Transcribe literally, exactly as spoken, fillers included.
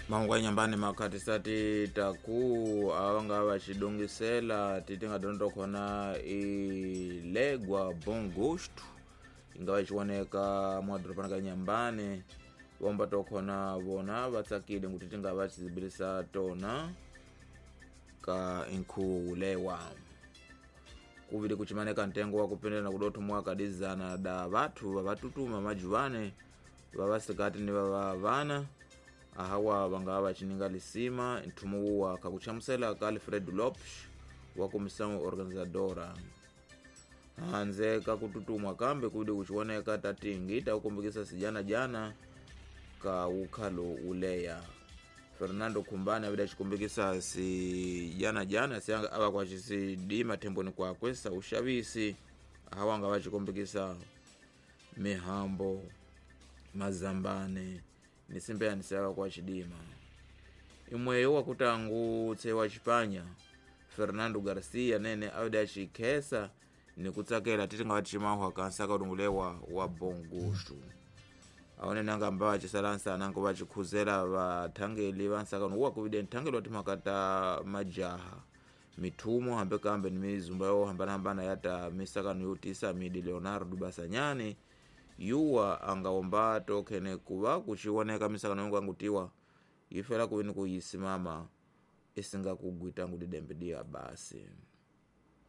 Mangwa nyambani makati sati taku awanga wachidungisela titinga dondo kona ilegwa bongostu ingawa ichiwoneka mwadropana ka nyambani womba tokona wona watsakile ngutitinga wachizibilisa tona ka inkulewa kuvili kuchimaneka ntengo wakupendela kudoto mwaka dizana da watu wabatutuma majuwane wabasikati ni wabavana ahawa wanga wachininga lisima ntumu wa kakuchamusela ka Alfred Lopes wa komisiyo organizadora hanze kakututumwa kambe kudi kuchiwoneka tatingi takukumbukisa sijana jana ka ukalo uleya Fernando Kumbani abida chikumbukisa si jana jana si aba kwa chisidima temboni kwa kwesa ushabisi ahawanga wachikumbukisa mihambo mazambane nisimbe anisaka kwa chidima imweyo wakutangu tsewa chipanya Fernando Garcia nene awida chikesa ni kutsakela titinga wachimahu akansaka udungulewa wa bongostu aone nanga mbawa chisalansa nanga wachikuzela watangeli wansaka nuwa kuvide ntangeli watimakata majaha mitumo hambe kambe ni mizumba yo hambana hambana yata misaka nuyutisa midi Leonardo Basanyani yuwa angawomba tokene kuwa kuchiwoneka misaka nuyungu angutiwa ifela kuwini kuyisimama isinga kugwita ngudidembedia basi.